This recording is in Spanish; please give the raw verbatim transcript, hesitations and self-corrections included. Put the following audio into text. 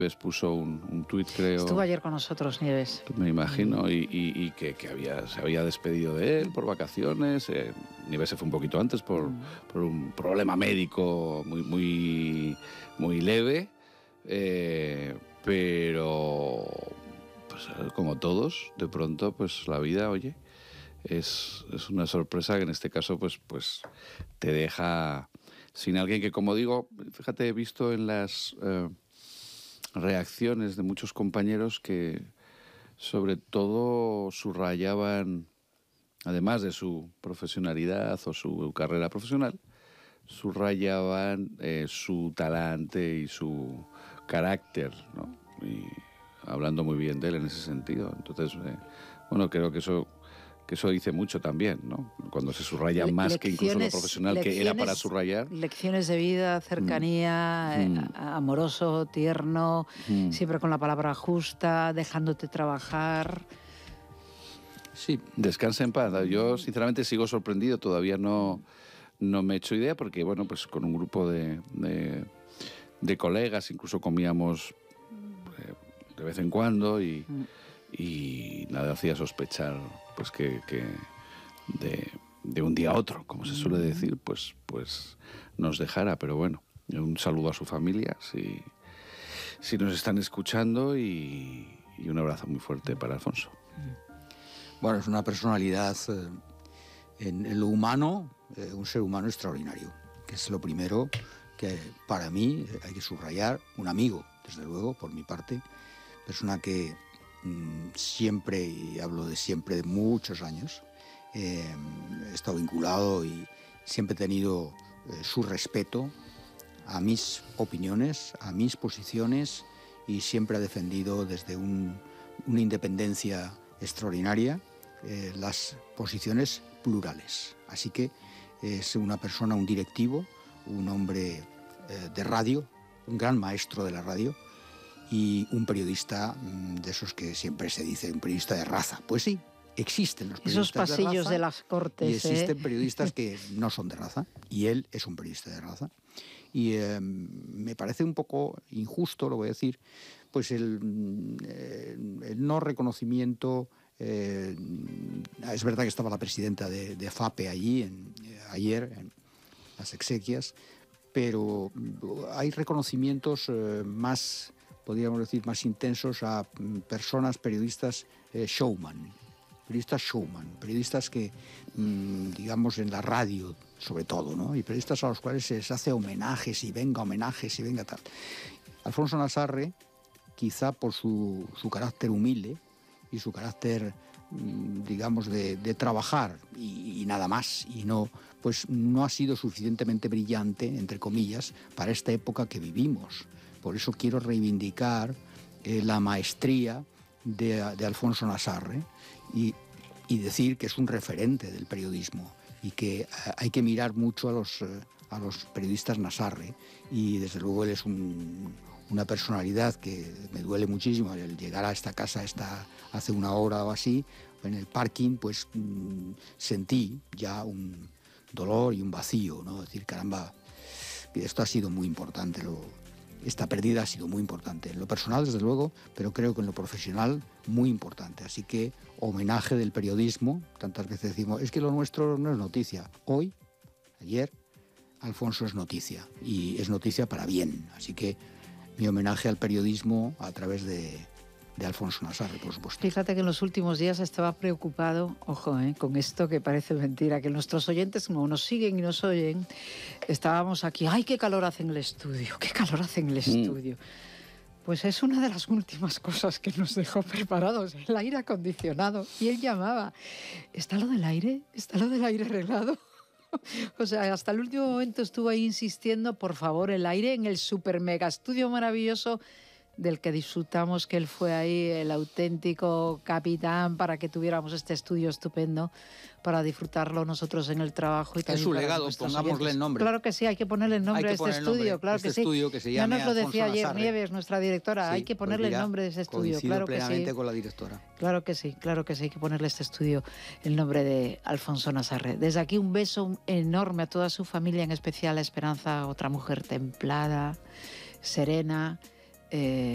Nieves puso un, un tuit, creo. Estuvo ayer con nosotros, Nieves. Me imagino, y, y, y que, que había, se había despedido de él por vacaciones. Eh, Nieves se fue un poquito antes por, mm. por un problema médico muy, muy, muy leve. Eh, pero, pues, como todos, de pronto, pues la vida, oye, es, es una sorpresa que en este caso, pues, pues te deja sin alguien que, como digo, fíjate, he visto en las... Eh, reacciones de muchos compañeros que sobre todo subrayaban, además de su profesionalidad o su carrera profesional, subrayaban eh, su talante y su carácter, ¿no? Y hablando muy bien de él en ese sentido. Entonces, eh, bueno, creo que eso que eso dice mucho también, ¿no? Cuando se subraya Le más que incluso lo profesional que era para subrayar. Lecciones de vida, cercanía, mm. eh, amoroso, tierno, mm. siempre con la palabra justa, dejándote trabajar. Sí, descansa en paz. Yo, sinceramente, sigo sorprendido. Todavía no, no me he hecho idea porque, bueno, pues con un grupo de, de, de colegas incluso comíamos eh, de vez en cuando y... Mm. y nada hacía sospechar pues que, que de, de un día a otro, como se suele decir, pues, pues nos dejara. Pero bueno, un saludo a su familia si, si nos están escuchando y, y un abrazo muy fuerte para Alfonso. Bueno, es una personalidad eh, en, en lo humano, eh, un ser humano extraordinario, que es lo primero que para mí hay que subrayar. Un amigo, desde luego, por mi parte, persona que siempre, y hablo de siempre, de muchos años, eh, he estado vinculado y siempre he tenido eh, su respeto a mis opiniones, a mis posiciones, y siempre ha defendido desde un, una independencia extraordinaria eh, las posiciones plurales. Así que es una persona, un directivo, un hombre eh, de radio, un gran maestro de la radio, y un periodista de esos que siempre se dice, un periodista de raza. Pues sí, existen los periodistas Esos pasillos de raza, de las cortes. Y existen ¿eh? periodistas que no son de raza, y él es un periodista de raza. Y eh, me parece un poco injusto, lo voy a decir, pues el, el, el no reconocimiento. Eh, es verdad que estaba la presidenta de, de FAPE allí en, eh, ayer, en las exequias, pero hay reconocimientos eh, más... podríamos decir, más intensos a personas, periodistas eh, showman, periodistas showman, periodistas que, mmm, digamos, en la radio, sobre todo, ¿no? Y periodistas a los cuales se les hace homenajes y venga homenajes y venga tal. Alfonso Nassarre, quizá por su, su carácter humilde y su carácter, mmm, digamos, de, de trabajar y, y nada más, y no, pues no ha sido suficientemente brillante, entre comillas, para esta época que vivimos. Por eso quiero reivindicar eh, la maestría de, de Alfonso Nassarre y, y decir que es un referente del periodismo y que eh, hay que mirar mucho a los, eh, a los periodistas Nassarre, y desde luego él es un, una personalidad que me duele muchísimo. El llegar a esta casa esta, hace una hora o así, en el parking, pues mmm, sentí ya un dolor y un vacío, ¿no? Es decir, caramba, esto ha sido muy importante, lo... Esta pérdida ha sido muy importante, en lo personal desde luego, pero creo que en lo profesional muy importante. Así que homenaje del periodismo, tantas veces decimos, es que lo nuestro no es noticia. Hoy, ayer, Alfonso es noticia, y es noticia para bien. Así que mi homenaje al periodismo a través de, de Alfonso Nassarre, por supuesto. Fíjate que en los últimos días estaba preocupado, ojo, eh, con esto que parece mentira, que nuestros oyentes, como nos siguen y nos oyen, estábamos aquí, ¡ay, qué calor hace en el estudio! ¡Qué calor hace en el estudio! Mm. Pues es una de las últimas cosas que nos dejó preparados, el aire acondicionado. Y él llamaba, ¿está lo del aire? ¿Está lo del aire arreglado? O sea, hasta el último momento estuvo ahí insistiendo, por favor, el aire en el super mega estudio maravilloso del que disfrutamos, que él fue ahí el auténtico capitán para que tuviéramos este estudio estupendo, para disfrutarlo nosotros en el trabajo. Y es su legado, pongámosle oyentes. El nombre. Claro que sí, hay que ponerle el nombre a este estudio, claro este que sí. Estudio que se llame ya nos lo decía Alfonso ayer Nassarre. Nieves, nuestra directora, sí, hay que ponerle pues mira, el nombre de ese estudio. Claro plenamente que sí. con la directora. Claro que sí, claro que sí, hay que ponerle a este estudio el nombre de Alfonso Nassarre. Desde aquí un beso enorme a toda su familia, en especial a Esperanza, otra mujer templada, serena, eh,